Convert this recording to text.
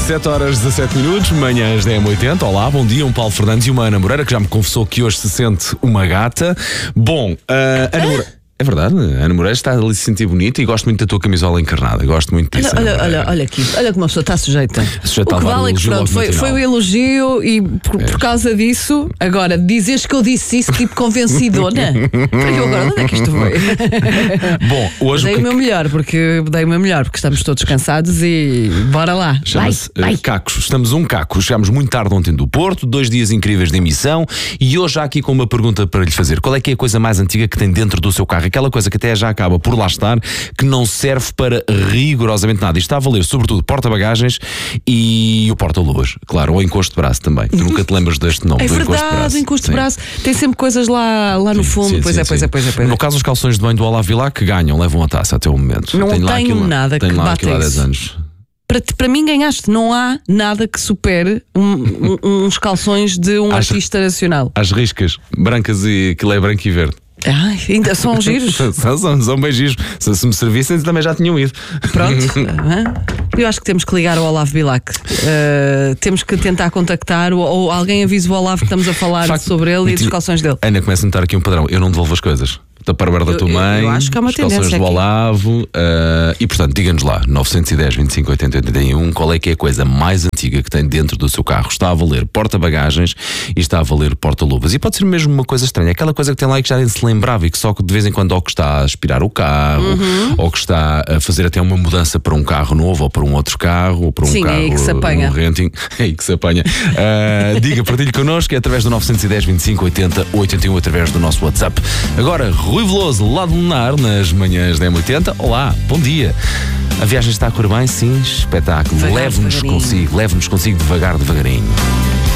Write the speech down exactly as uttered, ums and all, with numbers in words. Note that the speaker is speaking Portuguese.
sete horas e dezassete minutos, manhãs da M oitenta. Olá, bom dia, um Paulo Fernandes e uma Ana Moreira, que já me confessou que hoje se sente uma gata. Bom, uh, Ana Moreira... É verdade, a Ana Moreira está ali a se sentir bonita e gosto muito da tua camisola encarnada. Gosto muito disso. Olha, olha, olha, olha aqui, olha como a pessoa está sujeita. Sujeita o que vale é que pronto, foi, foi o elogio e por, por causa disso, agora dizes que eu disse isso tipo convencidona. Porque eu agora, onde é que isto foi? Bom, hoje. Dei o, que... o meu melhor, porque dei o meu melhor, porque estamos todos cansados e bora lá. Chama-se vai, vai. Cacos. Estamos um caco. Chegámos muito tarde ontem do Porto, dois dias incríveis de emissão e hoje já aqui com uma pergunta para lhe fazer. Qual é que é a coisa mais antiga que tem dentro do seu carro? Aquela coisa que até já acaba por lá estar, que não serve para rigorosamente nada. Isto está a valer sobretudo porta-bagagens e o porta-luvas, claro, ou encosto de braço também. Tu nunca te lembras deste nome, é do encosto de braço. É verdade, encosto de braço. Tem sempre coisas lá, lá no sim, fundo. sim, pois, sim, é, sim. pois é, pois é, pois é. No caso, os calções de banho do Olavo Bilac que ganham, levam a taça até o momento. Não tenho, lá tenho aquilo, nada tenho que lá bata há dez isso. anos. Para, para mim ganhaste, não há nada que supere um, um, uns calções de um As, artista nacional. As riscas, brancas e aquilo é branco e verde. Ai, ainda são giros. são, são, são bem giros. Se, se me servissem também já tinham ido. Pronto. Eu acho que temos que ligar ao Olavo Bilac. Uh, temos que tentar contactar ou, ou alguém avisa o Olavo que estamos a falar Facto, sobre ele e dos calções dele. Ana, começa a notar aqui um padrão. Eu não devolvo as coisas. Da Parabéns da tua mãe, eu, eu acho que é uma os calções do Olavo, uh, e portanto, diga-nos lá, nove um zero, vinte e cinco, oitenta, oitenta e um, qual é que é a coisa mais antiga que tem dentro do seu carro? Está a valer porta-bagagens e está a valer porta-luvas. E pode ser mesmo uma coisa estranha, aquela coisa que tem lá e que já nem se lembrava e que só que de vez em quando ou que está a aspirar o carro, uhum. ou que está a fazer até uma mudança para um carro novo ou para um outro carro, ou para um Sim, carro é aí que se apanha. Um renting. É aí que se apanha. Uh, diga, partilhe connosco, é através do nove um zero, vinte e cinco, oitenta, oitenta e um, através do nosso WhatsApp. Agora, Rui Veloso, lá de Lunar, nas manhãs da M oitenta. Olá, bom dia. A viagem está a correr bem? Sim, espetáculo. Leve-nos consigo, leve-nos consigo devagar, devagarinho.